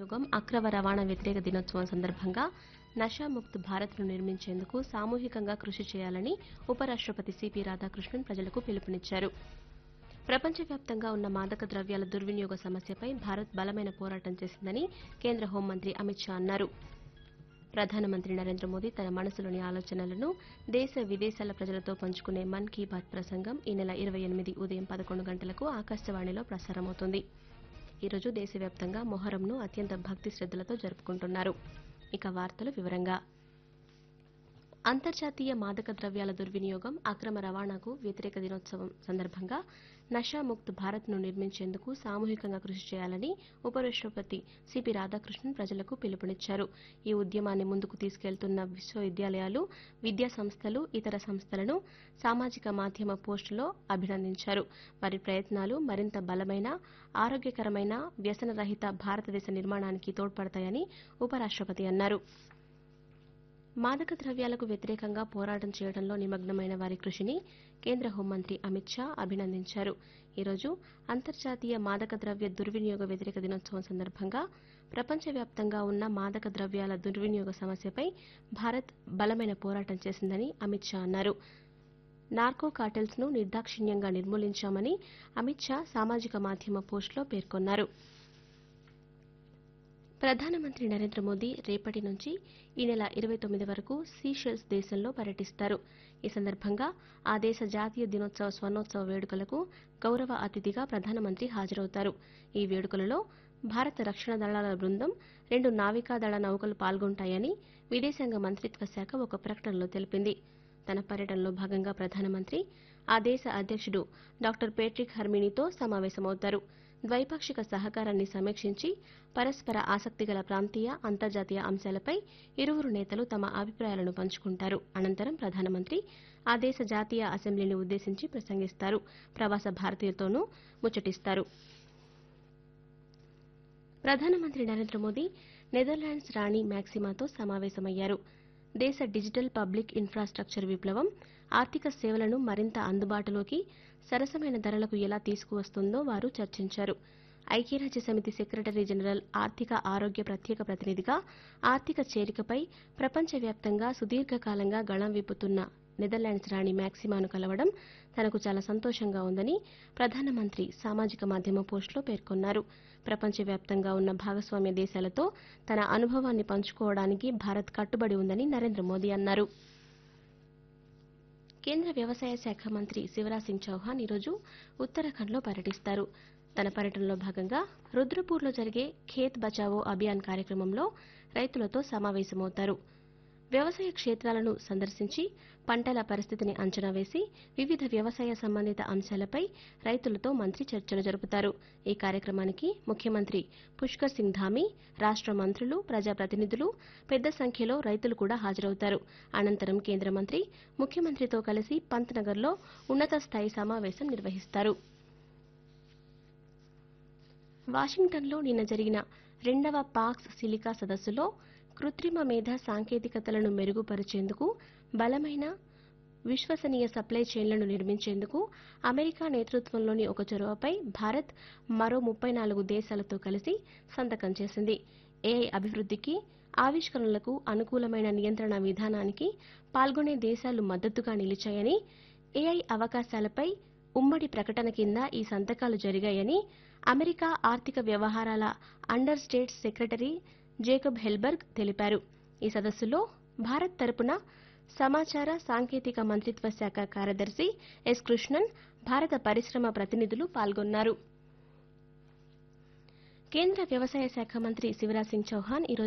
దుర్వినియోగం అక్రమ రవాణా వ్యతిరేక దినోత్సవం సందర్భంగా నషాముక్త్ భారత్ను నిర్మించేందుకు సామూహికంగా కృషి చేయాలని ఉపరాష్ట్రపతి సిపి రాధాకృష్ణన్ ప్రజలకు పిలుపునిచ్చారు. ప్రపంచవ్యాప్తంగా ఉన్న మాదక ద్రవ్యాల దుర్వినియోగ సమస్యపై భారత్ బలమైన పోరాటం చేసిందని కేంద్ర హోంమంత్రి అమిత్ షా అన్నారు. ప్రధానమంత్రి నరేంద్ర మోదీ తన మనసులోని ఆలోచనలను దేశ విదేశాల ప్రజలతో పంచుకునే మన్ కీ బాత్ ప్రసంగం ఈ నెల 28 ఉదయం 11 గంటలకు ఆకాశవాణిలో ప్రసారమవుతుంది. ఈరోజు దేశవ్యాప్తంగా మొహరంను అత్యంత భక్తి శ్రద్దలతో జరుపుకుంటున్నారు. ఇక వార్తలు వివరంగా. అంతర్జాతీయ మాదక ద్రవ్యాల దుర్వినియోగం అక్రమ రవాణాకు వ్యతిరేక దినోత్సవం సందర్భంగా నషాముక్త్ భారత్ను నిర్మించేందుకు సామూహికంగా కృషి చేయాలని ఉపరాష్ట్రపతి సిపి రాధాకృష్ణన్ ప్రజలకు పిలుపునిచ్చారు. ఈ ఉద్యమాన్ని ముందుకు తీసుకెళ్తున్న విశ్వవిద్యాలయాలు, విద్యా సంస్థలు, ఇతర సంస్థలను సామాజిక మాధ్యమ పోస్టులో అభినందించారు. వారి ప్రయత్నాలు మరింత బలమైన, ఆరోగ్యకరమైన, వ్యసనరహిత భారతదేశ నిర్మాణానికి తోడ్పడతాయని ఉపరాష్ట్రపతి అన్నారు. మాదక ద్రవ్యాలకు వ్యతిరేకంగా పోరాటం చేయడంలో నిమగ్నమైన వారి కృషిని కేంద్ర హోంమంత్రి అమిత్ షా అభినందించారు. ఈరోజు అంతర్జాతీయ మాదక ద్రవ్య దుర్వినియోగ వ్యతిరేక దినోత్సవం సందర్భంగా ప్రపంచవ్యాప్తంగా ఉన్న మాదక ద్రవ్యాల దుర్వినియోగ సమస్యపై భారత్ బలమైన పోరాటం చేసిందని అమిత్ షా అన్నారు. నార్కో కార్టెల్స్ ను నిర్దాక్షిణ్యంగా నిర్మూలించామని అమిత్ షా సామాజిక మాధ్యమ పోస్టులో పేర్కొన్నారు. ప్రధానమంత్రి నరేంద్ర మోదీ రేపటి నుంచి ఈ నెల 29 వరకు సీషెల్స్ దేశంలో పర్యటిస్తారు. ఈ సందర్భంగా ఆ దేశ జాతీయ దినోత్సవ స్వర్ణోత్సవ వేడుకలకు గౌరవ అతిథిగా ప్రధానమంత్రి హాజరవుతారు. ఈ వేడుకలలో భారత రక్షణ దళాల బృందం, 2 నావికాదళ నౌకలు పాల్గొంటాయని విదేశాంగ మంత్రిత్వ శాఖ ఒక ప్రకటనలో తెలిపింది. తన పర్యటనలో భాగంగా ప్రధానమంత్రి ఆ దేశ అధ్యక్షుడు డాక్టర్ పేట్రిక్ హెర్మినీతో సమావేశమవుతారు. ద్వైపాక్షిక సహకారాన్ని సమీక్షించి పరస్పర ఆసక్తిగల ప్రాంతీయ, అంతర్జాతీయ అంశాలపై ఇరువురు నేతలు తమ అభిప్రాయాలను పంచుకుంటారు. అనంతరం ప్రధానమంత్రి ఆ దేశ జాతీయ అసెంబ్లీని ఉద్దేశించి ప్రసంగిస్తారు. ప్రవాస భారతీయులతోనూ ముచ్చటిస్తారు. ప్రధానమంత్రి నరేంద్ర మోదీ నెదర్లాండ్స్ రాణి మ్యాక్సిమాతో సమావేశమయ్యారు. దేశ డిజిటల్ పబ్లిక్ ఇన్ఫ్రాస్ట్రక్చర్ విప్లవం ఆర్థిక సేవలను మరింత అందుబాటులోకి, సరసమైన ధరలకు ఎలా తీసుకువస్తుందో వారు చర్చించారు. ఐక్యరాజ్యసమితి సెక్రటరీ జనరల్ ఆర్థిక ఆరోగ్య ప్రత్యేక ప్రతినిధిగా ఆర్థిక చేరికపై ప్రపంచవ్యాప్తంగా సుదీర్ఘకాలంగా గళం విప్పుతున్న నెదర్లాండ్స్ రాణి మ్యాక్సిమాను కలవడం తనకు చాలా సంతోషంగా ఉందని ప్రధానమంత్రి సామాజిక మాధ్యమ పోస్టులో పేర్కొన్నారు. ప్రపంచవ్యాప్తంగా ఉన్న భాగస్వామ్య దేశాలతో తన అనుభవాన్ని పంచుకోవడానికి భారత్ కట్టుబడి ఉందని నరేంద్ర మోదీ అన్నారు. కేంద్ర వ్యవసాయ శాఖ మంత్రి శివరాజ్ సింగ్ చౌహాన్ ఈరోజు ఉత్తరాఖండ్లో పర్యటిస్తారు. తన పర్యటనలో భాగంగా రుద్రపూర్లో జరిగే ఖేత్ బచావో అభియాన్ కార్యక్రమంలో రైతులతో సమావేశమవుతారు. వ్యవసాయ క్షేత్రాలను సందర్శించి పంటల పరిస్థితిని అంచనా వేసి వివిధ వ్యవసాయ సంబంధిత అంశాలపై రైతులతో మంత్రి చర్చలు జరుపుతారు. ఈ కార్యక్రమానికి ముఖ్యమంత్రి పుష్కర్ సింగ్ ధామీ, రాష్ట్ర మంత్రులు, ప్రజాప్రతినిధులు, పెద్ద సంఖ్యలో రైతులు కూడా హాజరవుతారు. అనంతరం కేంద్ర మంత్రి ముఖ్యమంత్రితో కలిసి పంత్నగర్లో ఉన్నత స్థాయి సమావేశం నిర్వహిస్తారు. వాషింగ్టన్లో నిన్న జరిగిన 2వ పాక్స్ సిలికా సదస్సులో కృత్రిమ మేధ సాంకేతికతలను మెరుగుపరిచేందుకు, బలమైన, విశ్వసనీయ సప్లై చైన్లను నిర్మించేందుకు అమెరికా నేతృత్వంలోని ఒక చొరవపై భారత్ మరో 34 దేశాలతో కలిసి సంతకం చేసింది. ఏఐ అభివృద్ధికి, ఆవిష్కరణలకు అనుకూలమైన నియంత్రణ విధానానికి పాల్గొనే దేశాలు మద్దతుగా నిలిచాయని, ఏఐ అవకాశాలపై ఉమ్మడి ప్రకటన కింద ఈ సంతకాలు జరిగాయని అమెరికా ఆర్థిక వ్యవహారాల under states secretary Jacob Helberg తెలిపారు. ఈ సదస్సులో భారత్ తరపున సమాచార సాంకేతిక మంత్రిత్వ శాఖ కార్యదర్శి ఎస్ కృష్ణన్, భారత పరిశ్రమ ప్రతినిధులు పాల్గొన్నారు. కేంద్ర వ్యవసాయ శాఖ మంత్రి శివరాజ్ సింగ్ చౌహాన్ ఈరోజు